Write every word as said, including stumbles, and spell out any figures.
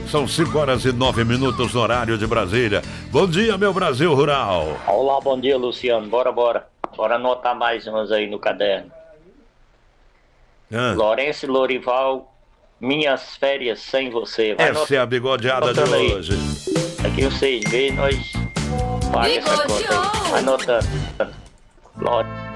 São cinco horas e nove minutos no horário de Brasília. Bom dia, meu Brasil Rural. Olá, bom dia, Luciano. Bora, bora. Bora anotar mais umas aí no caderno. Ah. Lourenço e Lorival, minhas férias sem você. Vai Essa é a bigodeada de aí. hoje. Daqui uns seis meses nós paga essa conta aí. Vai anotando. Lore-